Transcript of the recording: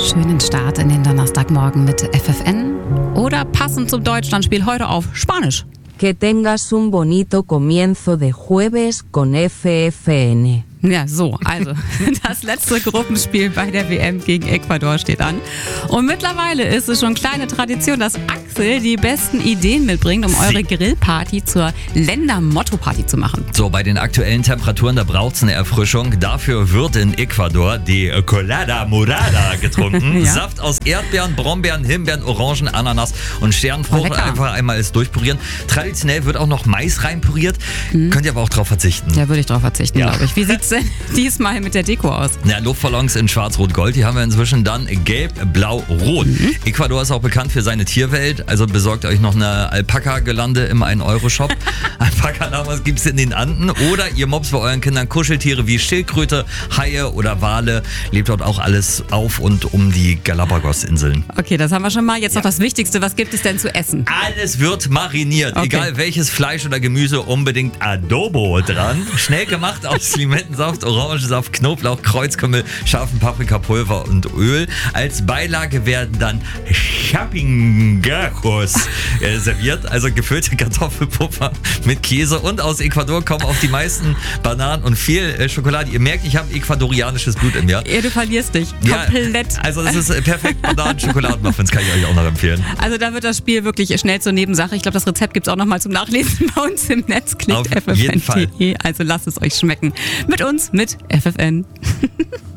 schönen Start in den Donnerstagmorgen mit FFN oder passend zum Deutschlandspiel heute auf Spanisch. Que tengas un bonito comienzo de jueves con FFN. Ja, so, also das letzte Gruppenspiel bei der WM gegen Ecuador steht an. Und mittlerweile ist es schon kleine Tradition, dass Axel die besten Ideen mitbringt, um eure Grillparty zur Länder-Motto-Party zu machen. So, bei den aktuellen Temperaturen, da braucht es eine Erfrischung. Dafür wird in Ecuador die Colada Morada getrunken. Ja. Saft aus Erdbeeren, Brombeeren, Himbeeren, Orangen, Ananas und Sternfrucht. Einfach einmal alles durchpürieren. Traditionell wird auch noch Mais reinpüriert. Könnt ihr aber auch drauf verzichten. Da würde ich drauf verzichten, Ja. glaube ich. Wie sieht's denn diesmal mit der Deko aus? Ja, Luftballons in Schwarz-Rot-Gold, die haben wir inzwischen dann Gelb, Blau, Rot. Ecuador ist auch bekannt für seine Tierwelt, also besorgt euch noch eine Alpaka-Gelande im 1-Euro-Shop. Alpaka-Lamas gibt's in den Anden oder ihr mobst bei euren Kindern Kuscheltiere wie Schildkröte, Haie oder Wale. Lebt dort auch alles auf und um die Galapagos-Inseln. Okay, das haben wir schon mal. Jetzt noch das Wichtigste. Was gibt es denn zu essen? Alles wird mariniert, Okay. egal welches Fleisch oder Gemüse, unbedingt Adobo dran. Schnell gemacht aus Limettensaft, Orangensaft, Knoblauch, Kreuzkümmel, scharfen Paprikapulver und Öl. Als Beilage werden dann Chapingajos serviert, also gefüllte Kartoffelpuffer mit Käse. Und aus Ecuador kommen auch die meisten Bananen und viel Schokolade. Ihr merkt, ich habe ecuadorianisches Blut in mir. Ja, du verlierst dich. Komplett. Ja, also das ist perfekt. Bananen-Schokoladenmuffins kann ich euch auch noch empfehlen. Also da wird das Spiel wirklich schnell zur Nebensache. Ich glaube, das Rezept gibt es auch nochmal zum Nachlesen bei uns im Netz. Klickt Auf jeden Fall. ffn.de. Also lasst es euch schmecken. Mit uns, mit FFN.